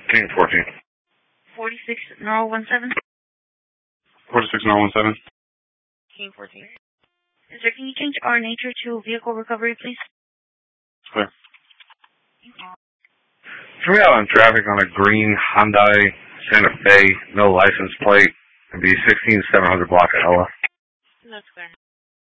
King 14. 46 Norwell 17. 46 Norwell 17. King 14. Sir, can you change our nature to vehicle recovery, please? Clear. For me out in traffic on a green Hyundai Santa Fe, no license plate, it'd be 16700 block of Ella. That's clear.